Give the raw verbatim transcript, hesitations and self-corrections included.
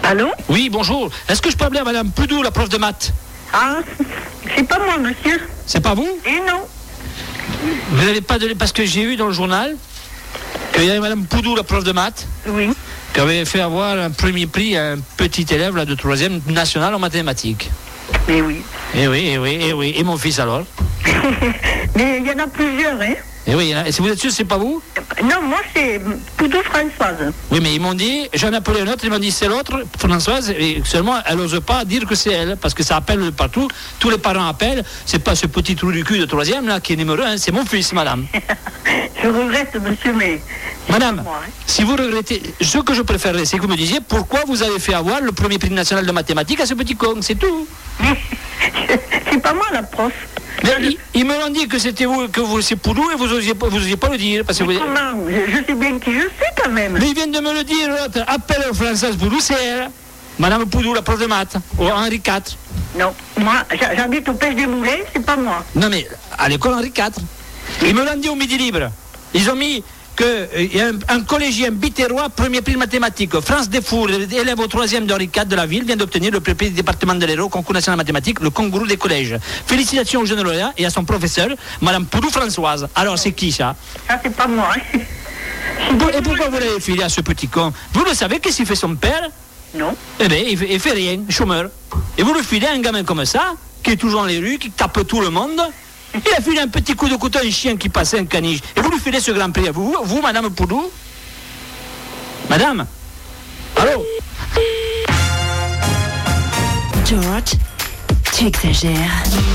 Allô? Oui, bonjour. Est-ce que je peux appeler à Madame Poudou, la prof de maths? Ah, c'est pas moi, monsieur. C'est pas vous? Eh non. Vous n'avez pas donné... Parce que j'ai eu dans le journal qu'il y avait Madame Poudou, la prof de maths, Oui. qui avait fait avoir un premier prix à un petit élève là, de troisième national en mathématiques. Mais oui. Eh oui, eh oui, eh oui. Et mon fils alors? Mais il y en a plusieurs, hein. Eh oui, et si vous êtes sûr, c'est pas vous? Non, moi, c'est Poudou Françoise. Oui, mais ils m'ont dit, j'en ai appelé un autre, ils m'ont dit c'est l'autre, Françoise, et seulement elle n'ose pas dire que c'est elle, parce que ça appelle partout, tous les parents appellent, c'est pas ce petit trou du cul de troisième là qui est numéro un, c'est mon fils, madame. Je regrette, monsieur, mais... Madame, moi, hein. si vous regrettez, ce que je préférerais, c'est que vous me disiez pourquoi vous avez fait avoir le premier prix national de mathématiques à ce petit con, c'est tout. C'est pas moi, la prof. Mais ils, ils me l'ont dit que c'était vous, que vous, c'est Poudou, et vous n'osiez pas, vous osiez pas le dire. Parce que vous... Comment? Je, je sais bien qui je sais, quand même. Mais ils viennent de me le dire, l'autre. Appelle Françoise Poudou, c'est elle. Madame Poudou, la prof de maths, ou Henri quatre. Non, moi, j'habite au Pêche des Moulins, c'est pas moi. Non mais, à l'école Henri quatre. Ils me l'ont dit au Midi Libre. Ils ont mis qu'il euh, y a un, un collégien bitérois, premier prix de mathématiques. France Desfours, élève au troisième de Henri quatre de la ville, vient d'obtenir le premier prix du département de l'Hérault, concours national de mathématiques, le kangourou des collèges. Félicitations au jeune lauréat et à son professeur, Madame Poudou Françoise. Alors, c'est qui ça? Ça, c'est pas moi. Hein. Et pourquoi vous l'avez filé à ce petit con? Vous le savez, qu'est-ce qu'il fait son père? Non. Eh bien, il fait, il fait rien, chômeur. Et vous le filez à un gamin comme ça, qui est toujours dans les rues, qui tape tout le monde. Il a filé un petit coup de couteau à un chien qui passait un caniche. Et vous lui filez ce grand prix à vous, vous, Madame Poudou? Madame? Allô? George, tu exagères.